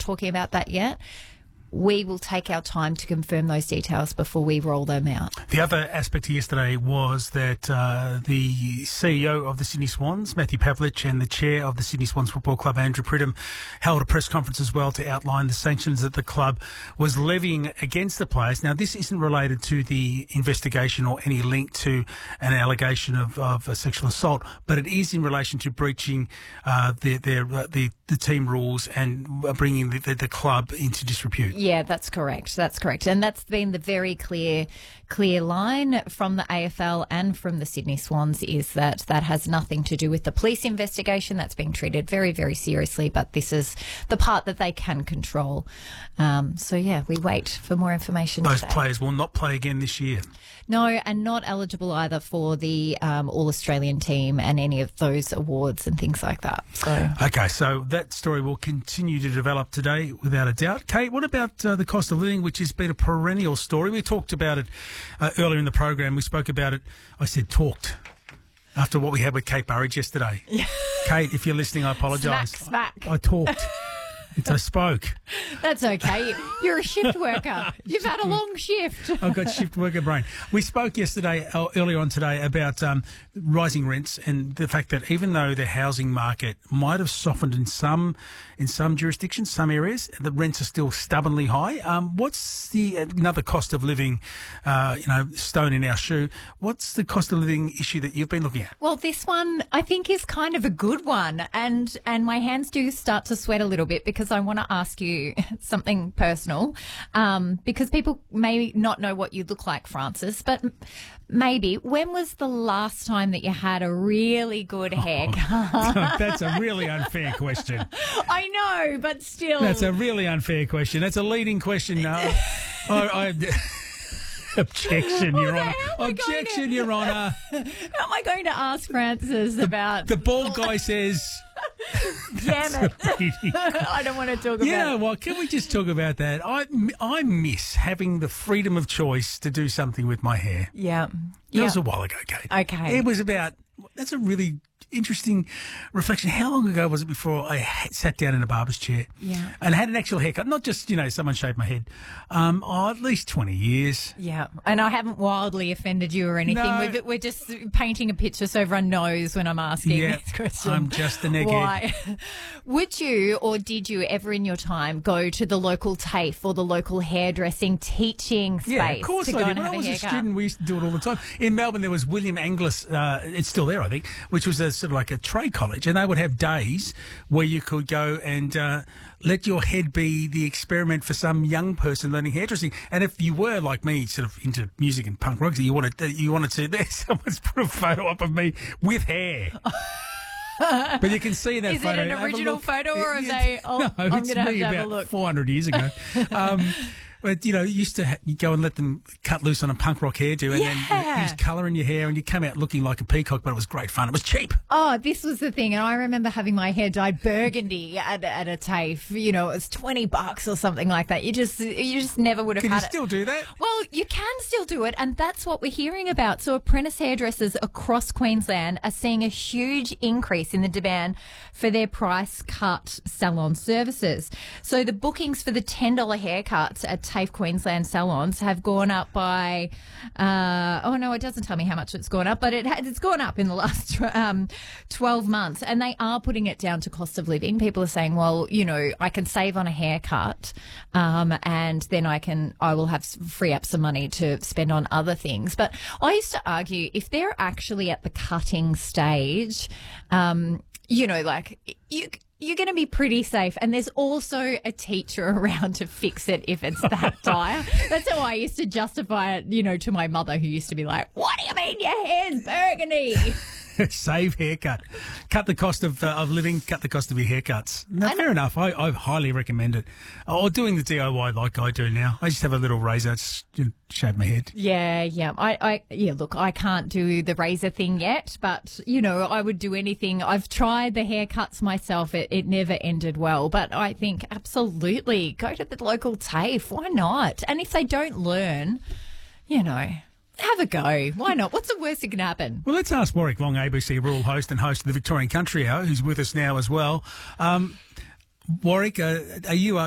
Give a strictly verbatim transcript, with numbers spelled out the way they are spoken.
talking about that yet. We will take our time to confirm those details before we roll them out. The other aspect of yesterday was that uh, the C E O of the Sydney Swans, Matthew Pavlich, and the chair of the Sydney Swans Football Club, Andrew Pridham, held a press conference as well to outline the sanctions that the club was levying against the players. Now, this isn't related to the investigation or any link to an allegation of, of a sexual assault, but it is in relation to breaching uh, their, their, uh, the, the team rules and bringing the, the, the club into disrepute. Yeah, that's correct. That's correct. And that's been the very clear clear line from the A F L and from the Sydney Swans, is that that has nothing to do with the police investigation. That's being treated very, very seriously, but this is the part that they can control. Um, so, yeah, we wait for more information Those today. players will not play again this year. No, and not eligible either for the um, All-Australian team and any of those awards and things like that. So, Okay, so that story will continue to develop today without a doubt. Kate, what about uh, the cost of living, which has been a perennial story? We talked about it uh, earlier in the program. We spoke about it. I said talked after what we had with Kate Burridge yesterday. Yeah. Kate, if you're listening, I apologise. Smack, smack. I, I talked. I spoke. That's okay. You're a shift worker. You've had a long shift. I've got shift worker brain. We spoke yesterday, uh, earlier on today, about um, rising rents and the fact that even though the housing market might have softened in some in some jurisdictions, some areas, the rents are still stubbornly high. Um, what's the another cost of living, uh, you know, stone in our shoe? What's the cost of living issue that you've been looking at? Well, this one I think is kind of a good one, and and my hands do start to sweat a little bit because I want to ask you something personal, um, because people may not know what you look like, Francis, but maybe when was the last time that you had a really good haircut? Oh, that's a really unfair question. I know, but still. That's a really unfair question. That's a leading question. No, I, I, objection, Well, Your then Honour. how am I going Objection, to- Your Honour. How am I going to ask Francis about? The bald guy says... Damn it! Really- I don't want to talk You about. know what? Can we just talk about that? I, I miss having the freedom of choice to do something with my hair. Yeah. That Yeah. was a while ago, Kate. Okay. It was about... That's a really interesting reflection. How long ago was it before I had sat down in a barber's chair Yeah. and had an actual haircut? Not just, you know, someone shaved my head. Um, oh, at least twenty years. Yeah, and I haven't wildly offended you or anything. No. We've, we're just painting a picture so everyone knows when I'm asking Yeah, this question. I'm just an egghead. Why? Would you or did you ever in your time go to the local TAFE or the local hairdressing teaching space Yeah, of course to go I did. and When have I a was a haircut? student, we used to do it all the time. In Melbourne, there was William Anglis, uh, it's still there, I think, which was a sort of like a trade college, and they would have days where you could go and uh, let your head be the experiment for some young person learning hairdressing. And if you were like me, sort of into music and punk rock, you wanted you wanted to. There, someone's put a photo up of me with hair. But you can see that Is it photo. an Have a original look. photo or have Yeah, they- oh, no, I'm it's gonna have me to have a about look. four hundred years ago. Um, But, you know, you used to ha- you go and let them cut loose on a punk rock hairdo and then Yeah. use colour in your hair and you come out looking like a peacock, but it was great fun. It was cheap. Oh, this was the thing. And I remember having my hair dyed burgundy at, at a TAFE. You know, it was twenty bucks or something like that. You just, you just never would have Can had you it. still do that? Well, you can still do it, and that's what we're hearing about. So apprentice hairdressers across Queensland are seeing a huge increase in the demand for their price cut salon services. So the bookings for the ten dollars haircuts at TAFE Queensland salons have gone up by, uh, oh no, it doesn't tell me how much it's gone up, but it has, it's gone up in the last um, twelve months, and they are putting it down to cost of living. People are saying, well, you know, I can save on a haircut, um, and then I can, I will have free up some money to spend on other things. But I used to argue if they're actually at the cutting stage, um, you know, like you. You're going to be pretty safe. And there's also a teacher around to fix it if it's that dire. That's how I used to justify it, you know, to my mother, who used to be like, what do you mean your hair's burgundy? Save haircut. Cut the cost of uh, of living, cut the cost of your haircuts. No, fair enough. I, I highly recommend it. Or doing the D I Y like I do now. I just have a little razor, just you know, shave my head. Yeah, yeah. I, I, yeah, look, I can't do the razor thing yet, but, you know, I would do anything. I've tried the haircuts myself. It, it never ended well, but I think absolutely go to the local TAFE. Why not? And if they don't learn, you know, have a go. Why not? What's the worst that can happen? Well, let's ask Warwick Long, A B C rural host and host of the Victorian Country Hour, who's with us now as well. Um, Warwick, uh, are you uh,